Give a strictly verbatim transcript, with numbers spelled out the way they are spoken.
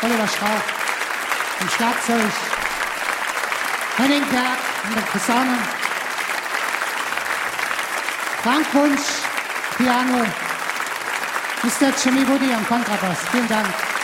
Oliver Strauch am Schlagzeug, Henning Berg an der Posaune, Frank Wunsch, Piano, Mister Jimmy Woody am Kontrabass. Vielen Dank.